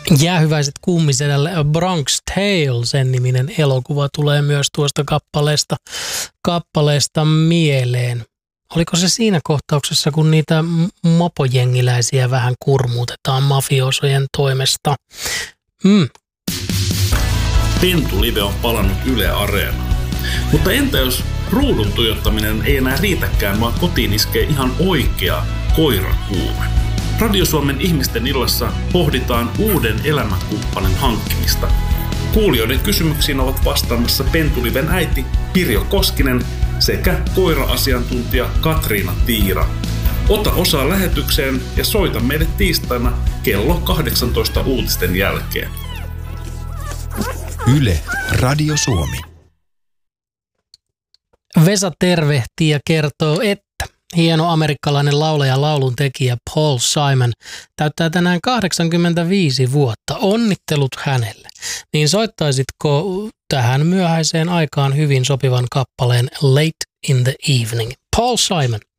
Jäähyväiset kummisedälle Bronx Tale, sen niminen elokuva tulee myös tuosta kappaleesta mieleen. Oliko se siinä kohtauksessa, kun niitä mopojengiläisiä vähän kurmuutetaan mafiosojen toimesta? Pentulive on palannut Yle Areenaan. Mutta entä jos ruudun tuijottaminen ei enää riitäkään, vaan kotiin iskee ihan oikea koirakuume? Radio Suomen ihmisten illassa pohditaan uuden elämänkumppanin hankkimista. Kuulijoiden kysymyksiin ovat vastaamassa Pentuliven äiti Pirjo Koskinen sekä koira-asiantuntija Katriina Tiira. Ota osaa lähetykseen ja soita meille tiistaina kello 18 uutisten jälkeen. Yle Radio Suomi. Vesa tervehtii ja kertoo, että hieno amerikkalainen laulaja ja lauluntekijä Paul Simon täyttää tänään 85 vuotta. Onnittelut hänelle. Niin soittaisitko tähän myöhäiseen aikaan hyvin sopivan kappaleen Late in the Evening? Paul Simon.